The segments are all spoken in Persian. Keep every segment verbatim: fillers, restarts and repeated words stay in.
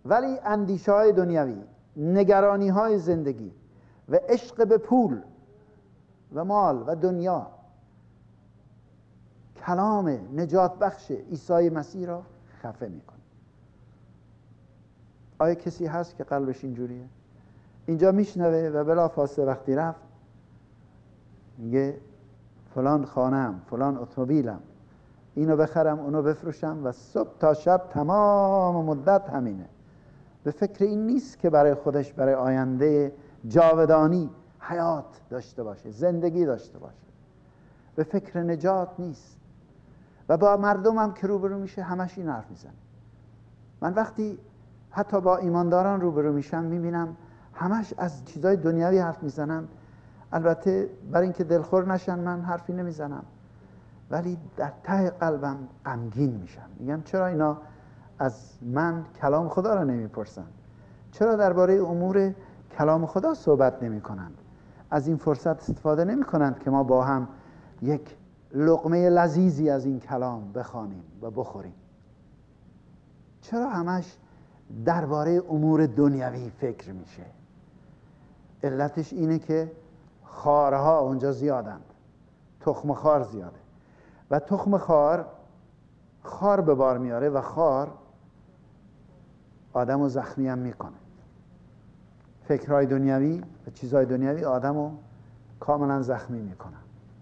ولی اندیشه های دنیوی، نگرانی های زندگی و عشق به پول و مال و دنیا کلام نجات بخش عیسی مسیح را خفه میکنه. آیا کسی هست که قلبش اینجوریه؟ اینجا میشنوه و بلا فاصله وقتی رفت میگه فلان خانم، فلان اتومبیلم، اینو بخرم، اونو بفروشم و صبح تا شب تمام مدت همینه. به فکر این نیست که برای خودش، برای آینده جاودانی حیات داشته باشه، زندگی داشته باشه. به فکر نجات نیست. و با مردم هم که روبرو میشه همش این حرف میزنه. من وقتی حتی با ایمانداران روبرو میشم میبینم همش از چیزای دنیوی حرف میزنن. البته برای اینکه دلخور نشن من حرفی نمیزنم، ولی در ته قلبم غمگین میشم. میگم چرا اینا از من کلام خدا را نمیپرسن؟ چرا درباره امور کلام خدا صحبت نمی کنند؟ از این فرصت استفاده نمی کنند که ما با هم یک لقمه لذیذی از این کلام بخوانیم و بخوریم؟ چرا همش درباره امور دنیوی فکر میشه؟ علتش اینه که خارها اونجا زیادند، تخم خار زیاده و تخم خار خار به بار میاره و خار آدم رو زخمی هم میکنه. فکرهای دنیوی و چیزهای دنیوی آدم رو کاملا زخمی میکنن،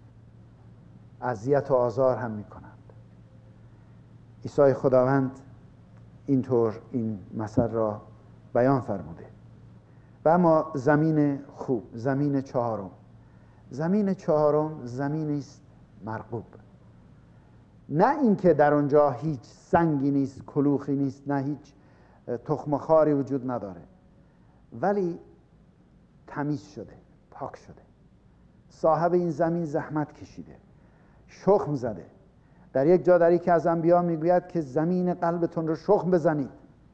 اذیت و آزار هم میکنند. عیسی خداوند اینطور این مثل را بیان فرموده. و اما زمین خوب، زمین چهارم، زمین چهارم زمینی است مرغوب. نه اینکه در اونجا هیچ سنگی نیست، کلوخی نیست، نه هیچ تخم خاری وجود نداره، ولی تمیز شده، پاک شده. صاحب این زمین زحمت کشیده، شخم زده. در یک جا در یکی از انبیا میگوید که زمین قلبتون رو شخم بزنید.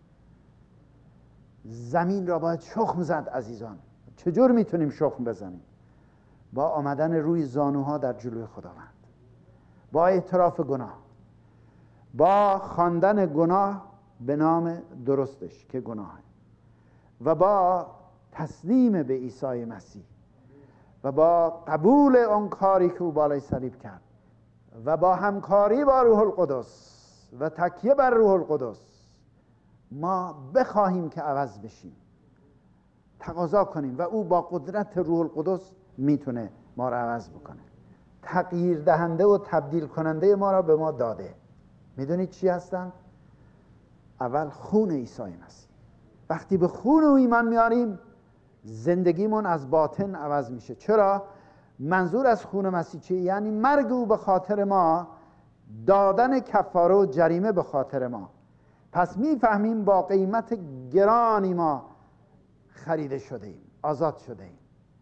زمین را باید شخم زد عزیزان. چجور میتونیم شخم بزنیم؟ با آمدن روی زانوها در جلوی خداوند، با اعتراف گناه، با خواندن گناه به نام درستش که گناهه، و با تسلیم به عیسی مسیح و با قبول آن کاری که او بالای صلیب کرد و با همکاری با روح القدس و تکیه بر روح القدس ما بخواهیم که عوض بشیم، تقاضا کنیم و او با قدرت روح القدس میتونه ما را عوض بکنه. تغییر دهنده و تبدیل کننده ما را به ما داده. میدونید چی هستند؟ اول خون عیسی مسیح. وقتی به خون او ایمان میاریم زندگیمون از باطن عوض میشه. چرا؟ منظور از خون مسیح چیه؟ یعنی مرگ او به خاطر ما، دادن کفاره و جریمه به خاطر ما. پس میفهمیم با قیمت گرانی ما خریده شده ایم، آزاد شده ایم.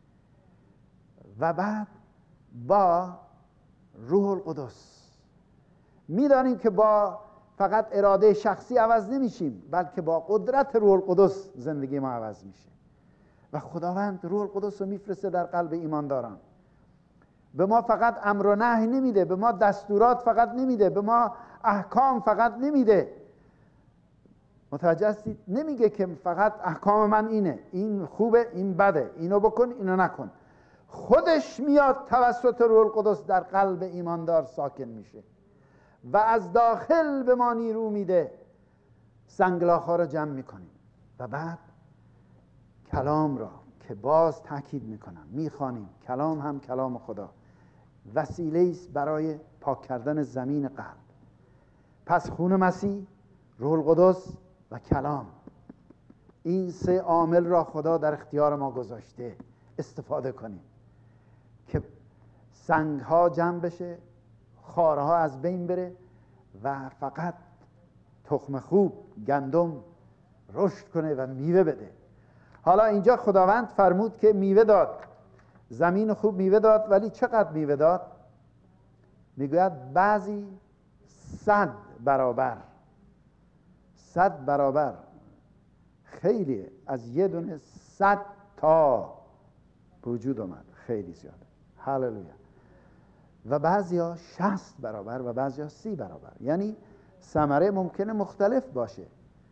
و بعد با روح القدس میدانیم که با فقط اراده شخصی عوض نمیشیم، بلکه با قدرت روح القدس زندگی ما عوض میشه. و خداوند روح القدس رو میفرسته در قلب ایمانداران. به ما فقط امر و نهی نمیده، به ما دستورات فقط نمیده، به ما احکام فقط نمیده. متوجه هستید؟ نمیگه که فقط احکام من اینه، این خوبه، این بده، اینو بکن، اینو نکن. خودش میاد توسط روح القدس در قلب ایماندار ساکن میشه و از داخل به ما نیرو میده. سنگلاخ‌ها رو جمع میکنیم و بعد کلام را که باز تاکید میکنم میخوانیم. کلام هم کلام خدا وسیله است برای پاک کردن زمین قلب. پس خون مسیح، روح القدس و کلام، این سه عامل را خدا در اختیار ما گذاشته. استفاده کنیم که سنگ ها جمع بشه، خارها از بین بره و فقط تخم خوب، گندم رشد کنه و میوه بده. حالا اینجا خداوند فرمود که میوه داد، زمین خوب میوه داد، ولی چقدر میوه داد؟ میگوید بعضی صد برابر، صد برابر، خیلی، از یه دونه صد تا وجود اومد، خیلی زیاده. هللویا. و بعضی ها شصت برابر و بعضی ها سی برابر. یعنی ثمره ممکنه مختلف باشه،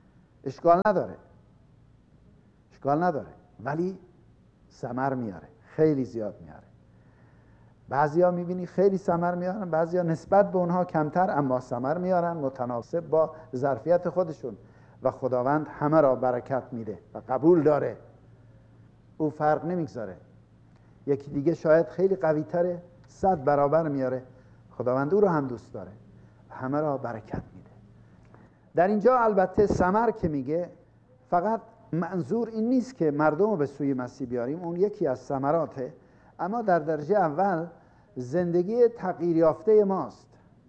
اشکال نداره، اشکال نداره، ولی ثمر میاره، خیلی زیاد میاره. بعضیا میبینی خیلی ثمر میارن، بعضیا نسبت به اونها کمتر اما ثمر میارن متناسب با ظرفیت خودشون و خداوند همه را برکت میده و قبول داره، او فرق نمیگذاره. یکی دیگه شاید خیلی قوی تره، صد برابر میاره، خداوند او رو هم دوست داره، همه را برکت میده. در اینجا البته ثمر که میگه فقط منظور این نیست که مردم رو به سوی مسیح بیاریم، اون یکی از ثمراته، اما در درجه اول زندگی تغییر یافته ماست.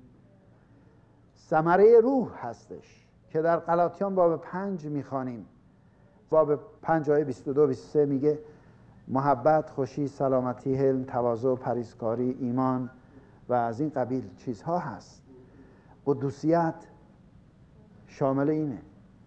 ثمره روح هستش که در غلاطیان باب پنج میخوانیم. باب پنج آیه بیست و دو بیست و سه میگه محبت، خوشی، سلامتی، حلم، تواضع، پرهیزکاری، ایمان و از این قبیل چیزها هست. قدوسیت شامل اینه،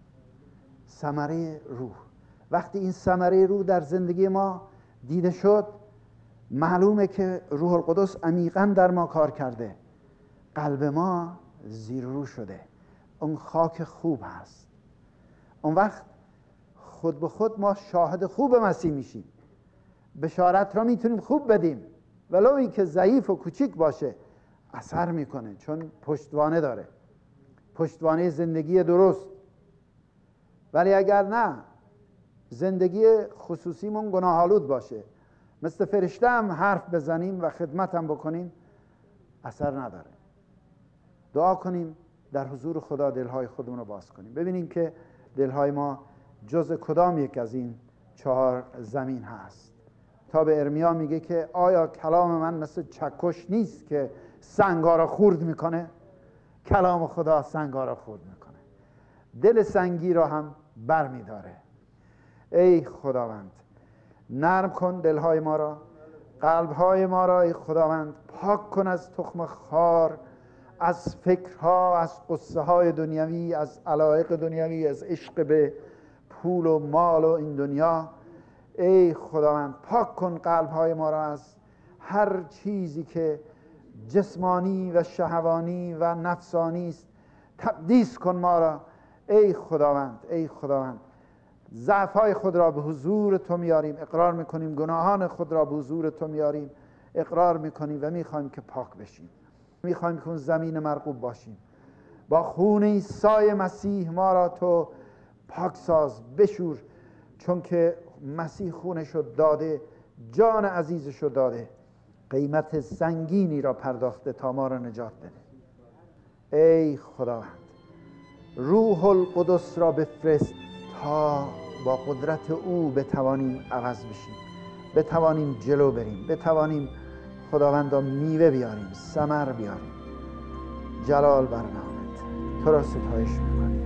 ثمره روح. وقتی این ثمره روح در زندگی ما دیده شد، معلومه که روح القدس عمیقاً در ما کار کرده، قلب ما زیر رو شده، اون خاک خوب هست. اون وقت خود به خود ما شاهد خوب مسیح میشیم، بشارت را میتونیم خوب بدیم، ولو این که ضعیف و کوچیک باشه اثر میکنه، چون پشتوانه داره، پشتوانه زندگی درست. ولی اگر نه، زندگی خصوصیمون گناه‌آلود باشه، مثل فرشته هم حرف بزنیم و خدمت هم بکنیم، اثر نداره. دعا کنیم در حضور خدا دلهای خودمون رو باز کنیم، ببینیم که دلهای ما جز کدام یک از این چهار زمین هست. تا به ارمیا میگه که آیا کلام من مثل چکش نیست که سنگ‌ها را خرد میکنه؟ کلام خدا سنگ‌ها را خرد میکنه، دل سنگی را هم بر میداره. ای خداوند نرم کن دلهای ما را، قلبهای ما را ای خداوند پاک کن از تخم خار، از فکرها، از قصه های دنیوی، از علایق دنیوی، از عشق به پول و مال و این دنیا. ای خداوند پاک کن قلبهای ما را از هر چیزی که جسمانی و شهوانی و نفسانی است. تقدیس کن ما را ای خداوند. ای خداوند ضعف‌های خود را به حضور تو میاریم، اقرار میکنیم گناهان خود را به حضور تو میاریم، اقرار میکنیم و میخوایم که پاک بشیم، میخوایم که اون زمین مرغوب باشیم. با خون عیسی مسیح ما را تو پاک ساز، بشور، چون که مسیح خونش رو داده، جان عزیزش رو داده، قیمت سنگینی را پرداخته تا ما را نجات بده. ای خداوند روح القدس را بفرست تا با قدرت او بتوانیم عوض بشیم، بتوانیم جلو بریم، بتوانیم خداوندا میوه بیاریم، ثمر بیاریم. جلال بر نامت، تو را ستایش می‌کنیم.